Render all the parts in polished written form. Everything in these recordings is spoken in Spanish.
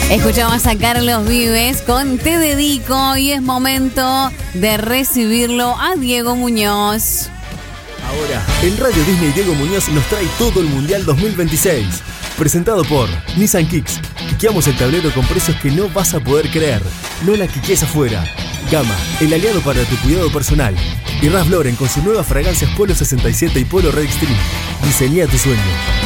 Escuchamos a Carlos Vives con Te Dedico y es momento de recibirlo a Diego Muñoz. Ahora, en Radio Disney Diego Muñoz nos trae todo el Mundial 2026. Presentado por Nissan Kicks. Quiqueamos el tablero con precios que no vas a poder creer. No la quiques afuera. Gama, el aliado para tu cuidado personal. Y Ralph Lauren con sus nuevas fragancias Polo 67 y Polo Red Extreme. Diseña tu sueño.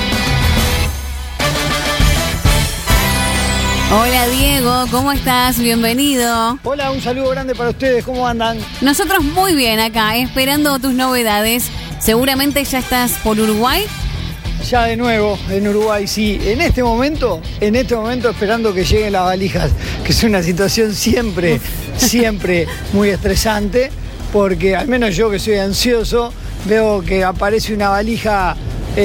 Hola Diego, ¿cómo estás? Bienvenido. Hola, un saludo grande para ustedes, ¿cómo andan? Nosotros muy bien acá, esperando tus novedades. Seguramente ya estás por Uruguay. Ya de nuevo en Uruguay, sí. En este momento esperando que lleguen las valijas, que es una situación siempre muy estresante, porque al menos yo que soy ansioso, veo que aparece una valija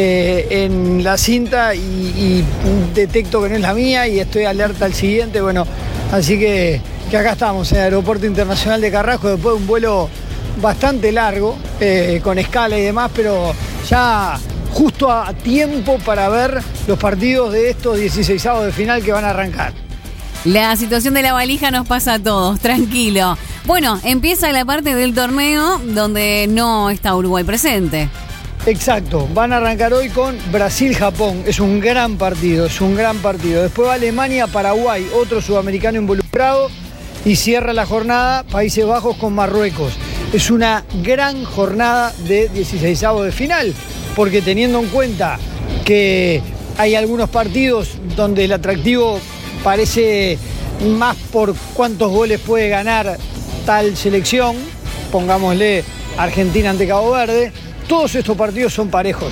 en la cinta y detecto que no es la mía y estoy alerta al siguiente. Bueno, así que acá estamos en el Aeropuerto Internacional de Carrasco después de un vuelo bastante largo, con escala y demás, pero ya justo a tiempo para ver los partidos de estos 16avos de final que van a arrancar. La situación de la valija nos pasa a todos, tranquilo. Bueno, empieza la parte del torneo donde no está Uruguay presente. Exacto, van a arrancar hoy con Brasil-Japón, es un gran partido. Después va Alemania-Paraguay, otro sudamericano involucrado, y cierra la jornada Países Bajos con Marruecos. Es una gran jornada de 16avos de final, porque teniendo en cuenta que hay algunos partidos donde el atractivo parece más por cuántos goles puede ganar tal selección, pongámosle Argentina ante Cabo Verde, todos estos partidos son parejos.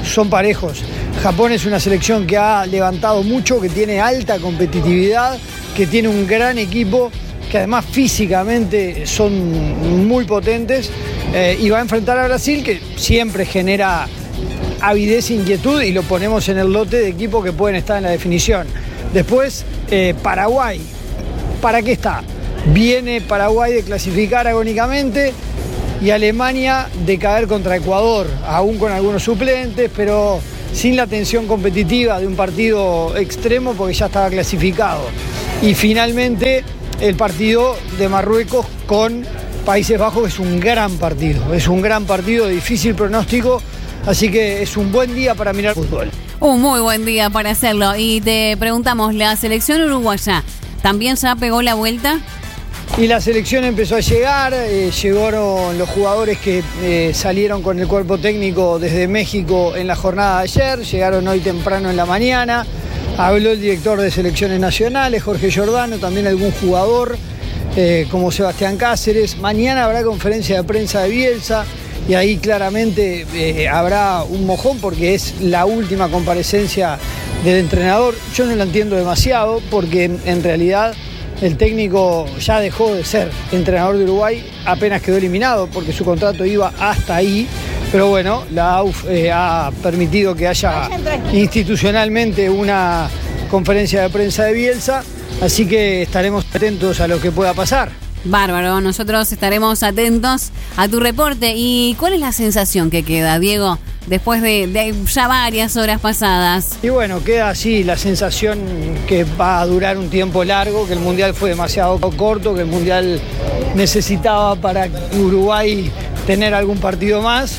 Japón es una selección que ha levantado mucho, que tiene alta competitividad, que tiene un gran equipo, que además físicamente son muy potentes, y va a enfrentar a Brasil, que siempre genera avidez e inquietud, y lo ponemos en el lote de equipos que pueden estar en la definición. Después, Paraguay. ¿Para qué está? Viene Paraguay de clasificar agónicamente y Alemania de caer contra Ecuador, aún con algunos suplentes, pero sin la tensión competitiva de un partido extremo porque ya estaba clasificado. Y finalmente el partido de Marruecos con Países Bajos es un gran partido, de difícil pronóstico, así que es un buen día para mirar fútbol. Un muy buen día para hacerlo. Y te preguntamos, ¿la selección uruguaya también ya pegó la vuelta? Y la selección empezó a llegar, llegaron los jugadores que salieron con el cuerpo técnico desde México en la jornada de ayer, llegaron hoy temprano en la mañana, habló el director de selecciones nacionales, Jorge Giordano, también algún jugador como Sebastián Cáceres. Mañana habrá conferencia de prensa de Bielsa y ahí claramente habrá un mojón porque es la última comparecencia del entrenador. Yo no la entiendo demasiado porque en realidad el técnico ya dejó de ser entrenador de Uruguay, apenas quedó eliminado porque su contrato iba hasta ahí, pero bueno, la AUF ha permitido que haya institucionalmente una conferencia de prensa de Bielsa, así que estaremos atentos a lo que pueda pasar. Bárbaro, nosotros estaremos atentos a tu reporte. ¿Y cuál es la sensación que queda, Diego, después de ya varias horas pasadas? Y bueno, queda así la sensación que va a durar un tiempo largo, que el Mundial fue demasiado corto, que el Mundial necesitaba para Uruguay tener algún partido más,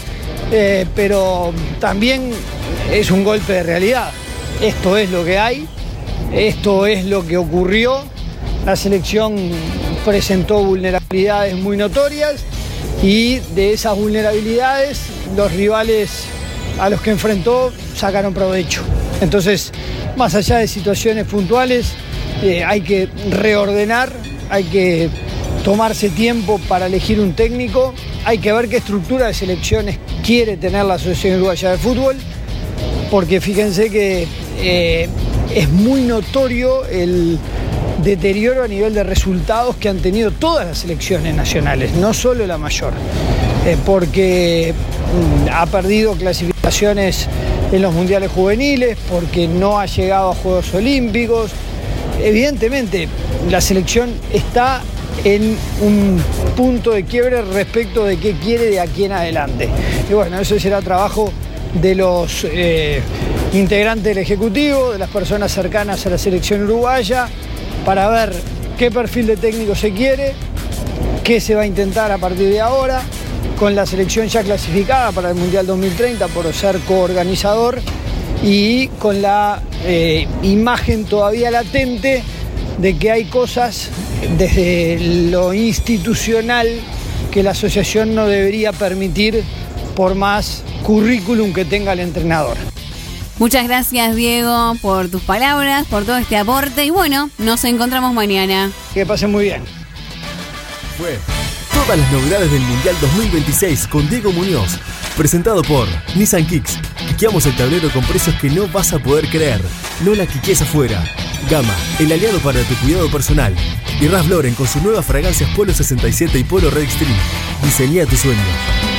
pero también es un golpe de realidad. Esto es lo que hay, esto es lo que ocurrió. La selección presentó vulnerabilidades muy notorias y de esas vulnerabilidades los rivales a los que enfrentó sacaron provecho. Entonces, más allá de situaciones puntuales, hay que reordenar, hay que tomarse tiempo para elegir un técnico, hay que ver qué estructura de selecciones quiere tener la Asociación Uruguaya de Fútbol, porque fíjense que es muy notorio el deterioro a nivel de resultados que han tenido todas las selecciones nacionales, no solo la mayor, porque ha perdido clasificaciones en los mundiales juveniles, porque no ha llegado a Juegos Olímpicos. Evidentemente, la selección está en un punto de quiebre respecto de qué quiere de aquí en adelante. Y bueno, eso será trabajo de los integrantes del Ejecutivo, de las personas cercanas a la selección uruguaya, para ver qué perfil de técnico se quiere, qué se va a intentar a partir de ahora, con la selección ya clasificada para el Mundial 2030 por ser coorganizador y con la imagen todavía latente de que hay cosas desde lo institucional que la asociación no debería permitir por más currículum que tenga el entrenador. Muchas gracias, Diego, por tus palabras, por todo este aporte y bueno, nos encontramos mañana. Que pasen muy bien. Fue todas las novedades del Mundial 2026 con Diego Muñoz, presentado por Nissan Kicks. Quiqueamos el tablero con precios que no vas a poder creer. No la quiques afuera. Gama, el aliado para tu cuidado personal. Y Ralph Lauren con sus nuevas fragancias Polo 67 y Polo Red Extreme. Diseña tu sueño.